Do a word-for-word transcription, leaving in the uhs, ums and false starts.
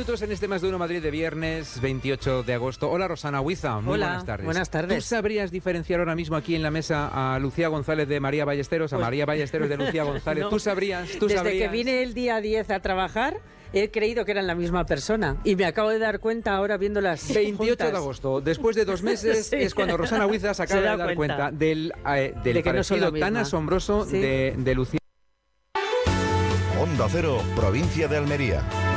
minutos en este Más de Uno Madrid de viernes veintiocho de agosto. Hola, Rosana Huiza. Muy Hola, buenas tardes. buenas tardes. ¿Tú sabrías diferenciar ahora mismo aquí en la mesa a Lucía González de María Ballesteros, a Pues, María Ballesteros de Lucía González? no. ¿Tú sabrías? ¿Tú Desde sabrías? que vine el día diez a trabajar, he creído que eran la misma persona. Y me acabo de dar cuenta ahora viendo las veintiocho juntas. de agosto, después de dos meses, Sí. es cuando Rosana Huiza se acaba Se da de dar cuenta, cuenta. del, eh, del De que no son la parecido tan misma. asombroso Sí. de, de Lucía. Onda Cero, provincia de Almería.